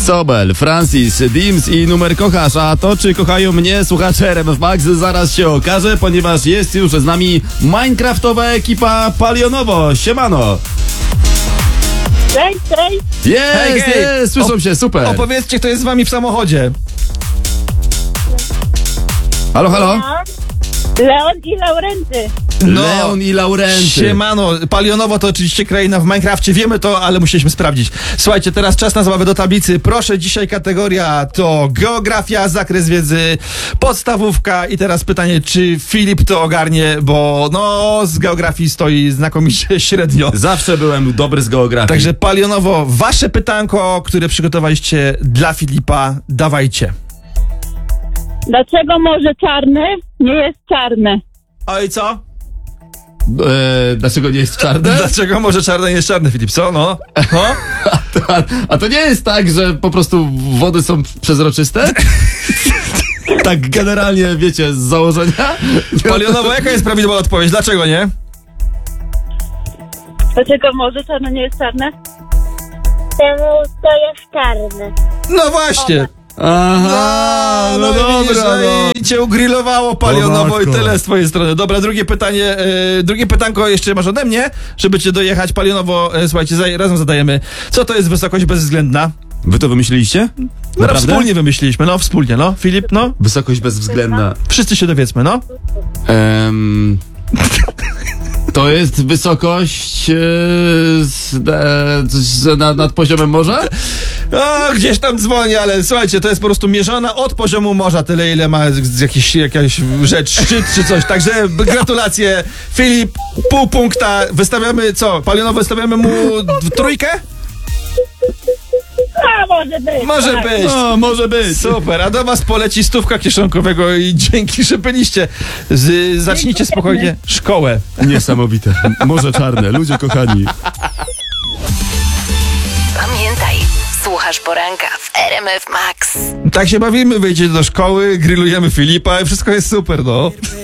Sobel, Francis, Dims i numer kochasz, a to czy kochają mnie słuchacze RMF Max zaraz się okaże, ponieważ jest już z nami minecraftowa ekipa Palionowo. Siemano! Cześć, cześć. Jest, słyszą się, super. Opowiedzcie, kto jest z wami w samochodzie. Halo, halo? Leon i Laurenty. Leon i Laurenty. Siemano, Palionowo to oczywiście kraina w Minecrafcie, wiemy to, ale musieliśmy sprawdzić. Słuchajcie, teraz czas na zabawę do tablicy. Proszę, dzisiaj kategoria to geografia, zakres wiedzy, podstawówka i teraz pytanie, czy Filip to ogarnie, bo no z geografii stoi znakomicie średnio. Zawsze byłem dobry z geografii. Także Palionowo, wasze pytanko, które przygotowaliście dla Filipa, dawajcie. Dlaczego Morze Czarne nie jest czarne? Oj, co? Dlaczego nie jest czarne? Dlaczego Morze Czarne nie jest czarne, Filip? Co? No? A to nie jest tak, że po prostu wody są przezroczyste? Tak generalnie, wiecie, z założenia? Palionowo, jaka jest prawidłowa odpowiedź? Dlaczego nie? Dlaczego Morze Czarne nie jest czarne? To jest czarne. No właśnie. Aha, no dobra, no. I cię ugrillowało Palionowo i matko. tyle z twojej strony. Dobra, drugie pytanie, drugie pytanko jeszcze masz ode mnie, żeby cię dojechać. Palionowo, słuchajcie, razem zadajemy. Co to jest wysokość bezwzględna? Wy to wymyśliliście? No, Naprawdę? wspólnie wymyśliliśmy, no, wspólnie, no. Filip, no. Wysokość bezwzględna. Wszyscy się dowiedzmy, no. To jest wysokość nad poziomem morza? O, gdzieś tam dzwoni, ale słuchajcie, to jest po prostu mierzona od poziomu morza, tyle ile ma jakaś rzecz, szczyt czy coś. Także gratulacje, Filip, pół punkta. Wystawiamy co? Palionowo, wystawiamy mu trójkę? A, może być. Może tak. być. O, może być. Super, a do was poleci 100 kieszonkowego i dzięki, że byliście. Zacznijcie spokojnie szkołę. Niesamowite. Morze Czarne, ludzie kochani. Pamiętaj, słuchasz poranka w RMF Max. Tak się bawimy, wyjdziecie do szkoły, grillujemy Filipa i wszystko jest super, no.